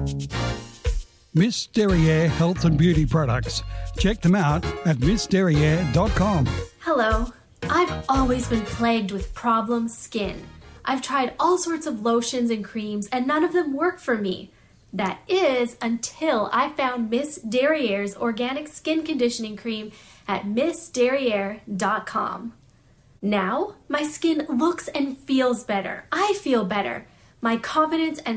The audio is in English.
Miss Derriere Health and Beauty Products. Check them out at missderriere.com. Hello. I've always been plagued with problem skin. I've tried all sorts of lotions and creams and none of them work for me. That is until I found Miss Derriere's organic skin conditioning cream at missderriere.com. Now, my skin looks and feels better. I feel better. My confidence and